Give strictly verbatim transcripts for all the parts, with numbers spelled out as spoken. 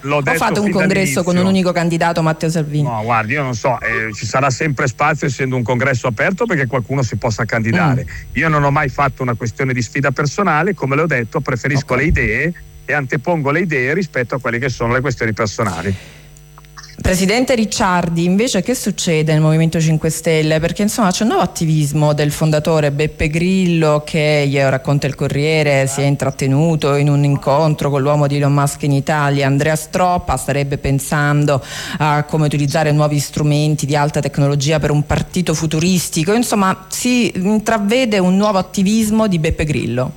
l'ho detto o fate un fin congresso dall'inizio. con un unico candidato, Matteo Salvini? No, guardi, io non so, eh, ci sarà sempre spazio, essendo un congresso aperto, perché qualcuno si possa candidare. Mm. Io non ho mai fatto una questione di sfida personale, come le ho detto, preferisco okay. le idee e antepongo le idee rispetto a quelle che sono le questioni personali. Presidente Ricciardi, invece che succede nel Movimento cinque Stelle? Perché insomma c'è un nuovo attivismo del fondatore Beppe Grillo che, io racconta il Corriere, si è intrattenuto in un incontro con l'uomo di Elon Musk in Italia, Andrea Stroppa. Starebbe pensando a come utilizzare nuovi strumenti di alta tecnologia per un partito futuristico. Insomma, si intravede un nuovo attivismo di Beppe Grillo.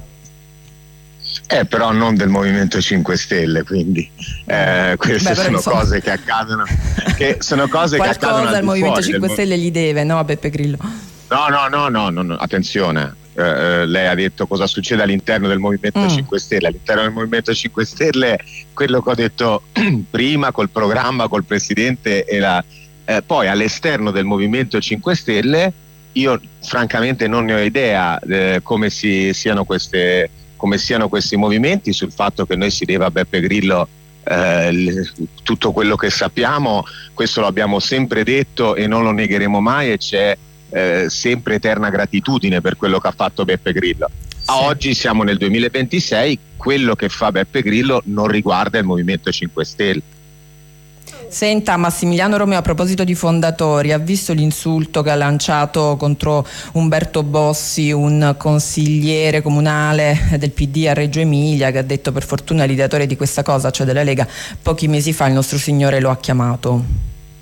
Eh, però non del Movimento cinque Stelle, quindi eh, queste Beh, sono insomma... cose che accadono che sono cose che accadono qualcosa al il Movimento cinque del... Stelle gli deve, no, a Beppe Grillo? No, no, no, no, no, no. Attenzione, eh, lei ha detto cosa succede all'interno del Movimento mm. cinque Stelle. All'interno del Movimento cinque Stelle, quello che ho detto prima col programma, col Presidente e la, eh, poi all'esterno del Movimento cinque Stelle io francamente non ne ho idea eh, come si siano queste come siano questi movimenti. Sul fatto che noi si deve a Beppe Grillo eh, tutto quello che sappiamo, questo lo abbiamo sempre detto e non lo negheremo mai, e c'è eh, sempre eterna gratitudine per quello che ha fatto Beppe Grillo. A sì. Oggi siamo nel duemilaventisei, quello che fa Beppe Grillo non riguarda il Movimento cinque Stelle. Senta, Massimiliano Romeo, a proposito di fondatori, ha visto l'insulto che ha lanciato contro Umberto Bossi, un consigliere comunale del P D a Reggio Emilia, che ha detto: per fortuna l'ideatore di questa cosa, cioè della Lega, pochi mesi fa il nostro Signore lo ha chiamato.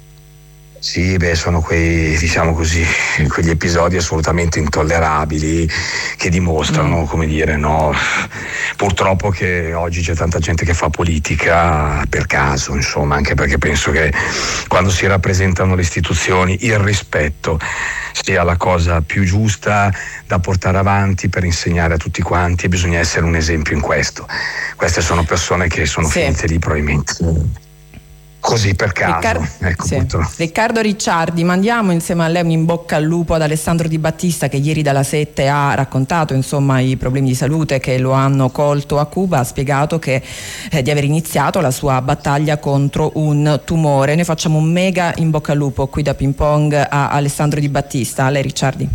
Sì, beh, sono quei, diciamo così, quegli episodi assolutamente intollerabili che dimostrano, mm. come dire, no, purtroppo che oggi c'è tanta gente che fa politica per caso, insomma, anche perché penso che quando si rappresentano le istituzioni il rispetto sia la cosa più giusta da portare avanti per insegnare a tutti quanti, e bisogna essere un esempio in questo. Queste sono persone che sono sì. finite lì probabilmente così per caso. Riccardo, ecco, sì. Riccardo Ricciardi, mandiamo insieme a lei un in bocca al lupo ad Alessandro Di Battista, che ieri dalla sette ha raccontato insomma i problemi di salute che lo hanno colto a Cuba. Ha spiegato che eh, di aver iniziato la sua battaglia contro un tumore. Noi facciamo un mega in bocca al lupo qui da Ping Pong a Alessandro Di Battista. A lei, Ricciardi.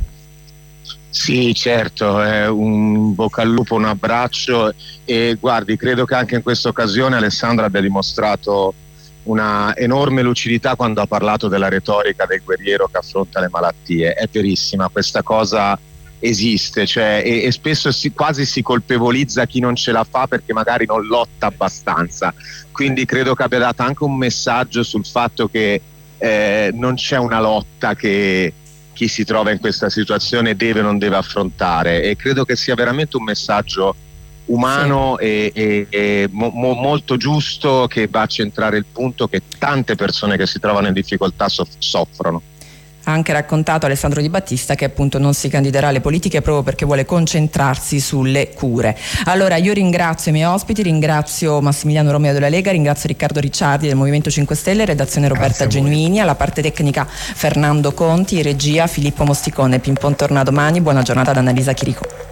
Sì, certo, è un bocca al lupo, un abbraccio, e guardi, credo che anche in questa occasione Alessandro abbia dimostrato una enorme lucidità quando ha parlato della retorica del guerriero che affronta le malattie. È verissima, questa cosa esiste, cioè, e, e spesso si, quasi si colpevolizza chi non ce la fa perché magari non lotta abbastanza, quindi credo che abbia dato anche un messaggio sul fatto che eh, non c'è una lotta che chi si trova in questa situazione deve o non deve affrontare, e credo che sia veramente un messaggio umano sì. e, e, e mo, mo, molto giusto, che va a centrare il punto che tante persone che si trovano in difficoltà soff- soffrono. Ha anche raccontato Alessandro Di Battista che appunto non si candiderà alle politiche proprio perché vuole concentrarsi sulle cure. Allora io ringrazio i miei ospiti, ringrazio Massimiliano Romeo della Lega, ringrazio Riccardo Ricciardi del Movimento cinque Stelle, redazione Roberta Genuini, alla parte tecnica Fernando Conti, regia Filippo Mosticone. Ping Pong torna domani, buona giornata da Annalisa Chirico.